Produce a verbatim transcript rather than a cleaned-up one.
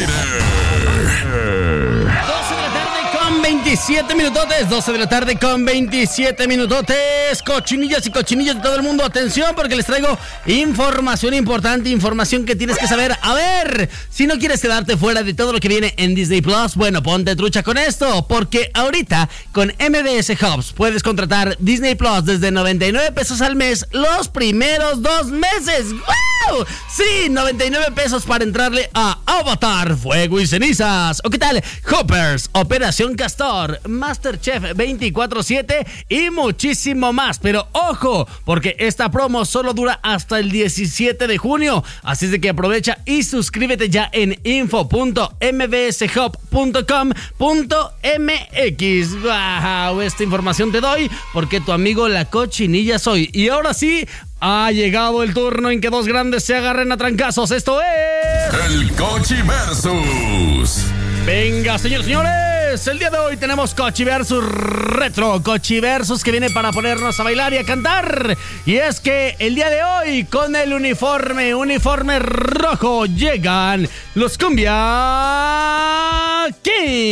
veintisiete minutotes, doce de la tarde con veintisiete minutotes. Cochinillas y cochinillos de todo el mundo, atención, porque les traigo información importante, información que tienes que saber. A ver, si no quieres quedarte fuera de todo lo que viene en Disney Plus, bueno, ponte trucha con esto, porque ahorita con M B S Hubs puedes contratar Disney Plus desde noventa y nueve pesos al mes los primeros dos meses. ¡Wow! Sí, noventa y nueve pesos para entrarle a Avatar, Fuego y Cenizas. ¿O qué tal? Hoppers, Operación Castor, MasterChef veinticuatro siete y muchísimo más. Pero ojo, porque esta promo solo dura hasta el diecisiete de junio. Así es de que aprovecha y suscríbete ya en info punto m b s hub punto com punto m x. Wow, esta información te doy porque tu amigo la cochinilla soy. Y ahora sí, ha llegado el turno en que dos grandes se agarren a trancazos. Esto es... el Cochi Versus. Venga, señores, señores, el día de hoy tenemos Cochi Versus Retro, Cochi Versus que viene para ponernos a bailar y a cantar. Y es que el día de hoy con el uniforme, uniforme rojo, llegan los Cumbia Kings.